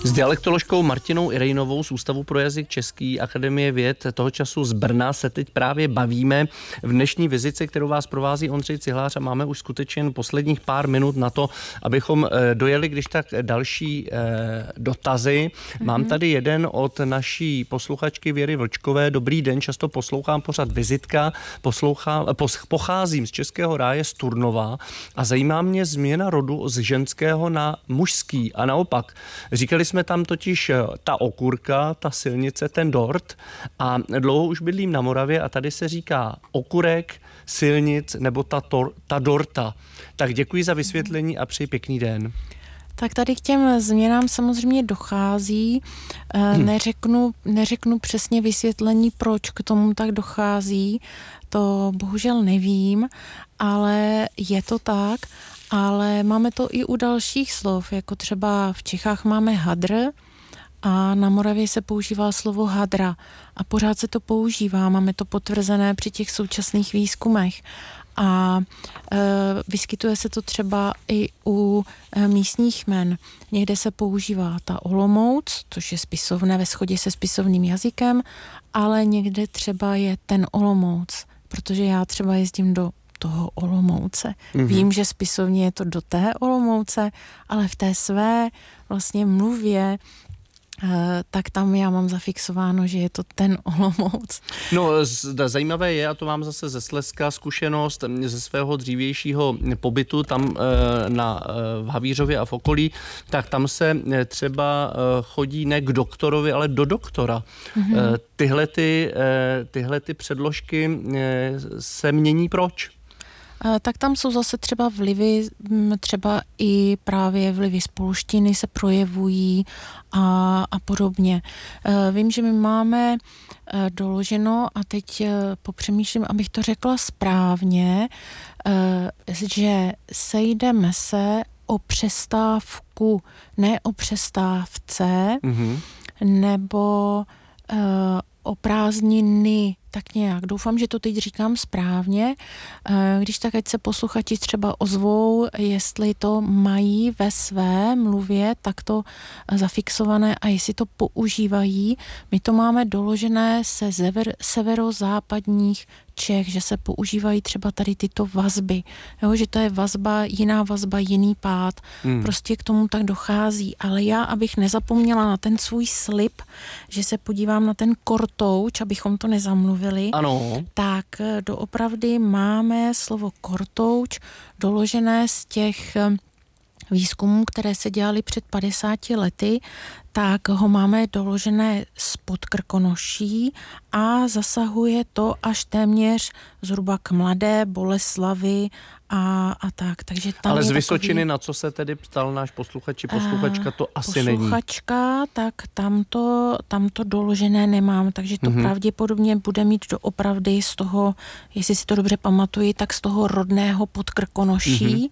S dialektoložkou Martinou Irejnovou z Ústavu pro jazyk český Akademie věd toho času z Brna se teď právě bavíme v dnešní vizitce, kterou vás provází Ondřej Cihlář, a máme už skutečně jen posledních pár minut na to, abychom dojeli když tak další dotazy. Mám tady jeden od naší posluchačky Věry Vlčkové. Dobrý den, často poslouchám pořad Vizitka, pocházím z Českého ráje z Turnova a zajímá mě změna rodu z ženského na mužský a naopak. Říkali jsme tam totiž ta okurka, ta silnice, ten dort, a dlouho už bydlím na Moravě a tady se říká okurek, silnic nebo ta dorta. Tak děkuji za vysvětlení a přeji pěkný den. Tak tady k těm změnám samozřejmě dochází. Neřeknu přesně vysvětlení, proč k tomu tak dochází. To bohužel nevím, ale je to tak. Ale máme to i u dalších slov, jako třeba v Čechách máme hadr a na Moravě se používá slovo hadra a pořád se to používá, máme to potvrzené při těch současných výzkumech. A vyskytuje se to třeba i u místních jmen. Někde se používá ta Olomouc, což je spisovné, ve shodě se spisovným jazykem, ale někde třeba je ten Olomouc, protože já třeba jezdím do toho Olomouce. Vím, že spisovně je to do té Olomouce, ale v té své vlastně mluvě tak tam já mám zafixováno, že je to ten Olomouc. No, zajímavé je, a to mám zase ze Slezska zkušenost ze svého dřívějšího pobytu tam v Havířově a v okolí, tak tam se třeba chodí ne k doktorovi, ale do doktora. Tyhle ty předložky se mění proč? Tak tam jsou zase třeba vlivy, třeba i právě vlivy z polštiny se projevují a podobně. Vím, že my máme doloženo, a teď popřemýšlím, abych to řekla správně, že sejdeme se o přestávku, ne o přestávce, nebo o prázdniny, tak nějak. Doufám, že to teď říkám správně. Když tak, ať se posluchači třeba ozvou, jestli to mají ve své mluvě takto zafixované a jestli to používají. My to máme doložené se severozápadních Čech, že se používají třeba tady tyto vazby. Jo, že to je vazba, jiná vazba, jiný pád. Prostě k tomu tak dochází. Ale já, abych nezapomněla na ten svůj slib, že se podívám na ten kortouč, abychom to nezamluvili, ano. Tak doopravdy máme slovo kortouč doložené z těch výzkumů, které se dělaly před 50 lety, tak ho máme doložené spod Krkonoší a zasahuje to až téměř zhruba k Mladé Boleslavi a tak. Takže tam ale z Vysočiny, na co se tedy ptal náš posluchač či posluchačka, to asi není. Posluchačka, tak tam to doložené nemám, takže to pravděpodobně bude mít doopravdy z toho, jestli si to dobře pamatuji, tak z toho rodného Podkrkonoší.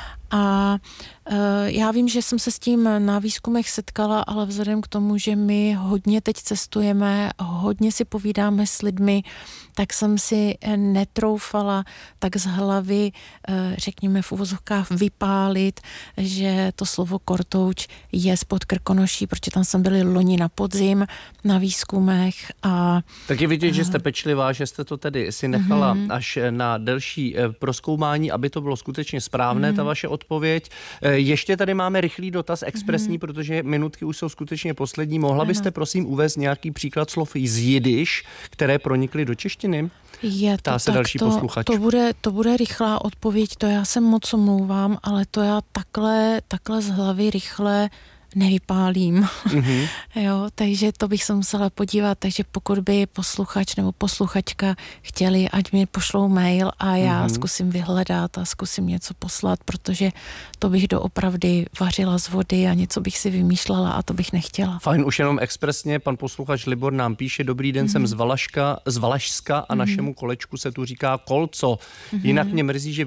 A já vím, že jsem se s tím na výzkumech setkala, ale vzhledem k tomu, že my hodně teď cestujeme, hodně si povídáme s lidmi, tak jsem si netroufala tak z hlavy, řekněme v uvozovkách, vypálit, že to slovo kortouč je spod Krkonoší, protože tam jsme byli loni na podzim na výzkumech. Tak je vidět, že jste pečlivá, že jste to tedy si nechala až na delší prozkoumání, aby to bylo skutečně správné, ta vaše odpověď. Ještě tady máme rychlý dotaz, expresní, protože minutky už jsou skutečně poslední. Mohla byste prosím uvést nějaký příklad slov z jidiš, které pronikly do češtiny? Ptá se další posluchač. To bude rychlá odpověď, to já se moc omlouvám, ale to já takhle z hlavy rychle nevypálím. Jo, takže to bych se musela podívat, takže pokud by posluchač nebo posluchačka chtěli, ať mi pošlou mail a já zkusím vyhledat a zkusím něco poslat, protože to bych doopravdy vařila z vody a něco bych si vymýšlela a to bych nechtěla. Fajn, už jenom expresně, pan posluchač Libor nám píše: dobrý den, jsem z Valašska a našemu kolečku se tu říká kolco. Jinak mě mrzí, že